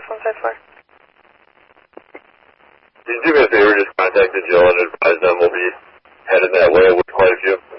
154. Can you do me a favor, just contact the Jill and advise them we'll be headed that way with quite a few.